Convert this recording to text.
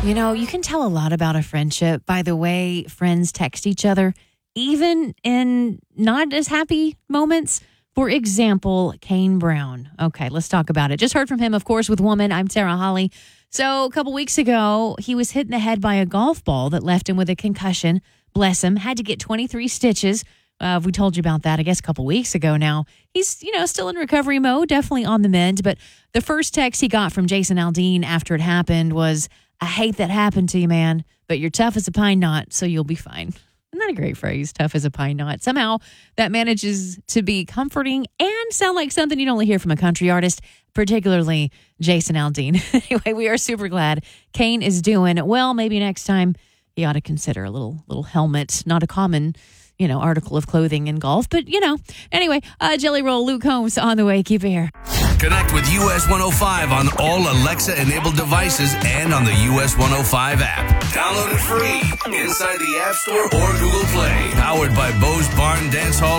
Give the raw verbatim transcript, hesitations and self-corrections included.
You know, you can tell a lot about a friendship by the way friends text each other, even in not as happy moments. For example, Kane Brown. Okay, let's talk about it. Just heard from him, of course, with Woman. I'm Sarah Holly. So a couple weeks ago, he was hit in the head by a golf ball that left him with a concussion. Bless him. Had to get twenty-three stitches. Uh, we told you about that, I guess, a couple weeks ago now. He's, you know, still in recovery mode, definitely on the mend. But the first text he got from Jason Aldean after it happened was, I hate that happened to you, man, but you're tough as a pine knot, so you'll be fine. Isn't that a great phrase, tough as a pine knot? Somehow that manages to be comforting and sound like something you'd only hear from a country artist, particularly Jason Aldean. Anyway, we are super glad Kane is doing well. Maybe next time he ought to consider a little little helmet, not a common, you know, article of clothing in golf, but, you know. Anyway, uh, Jelly Roll, Luke Combs on the way. Keep it here. Connect with U S one oh five on all Alexa-enabled devices and on the U S one oh five app. Download it free inside the App Store or Google Play. Powered by Bose Barn Dance Hall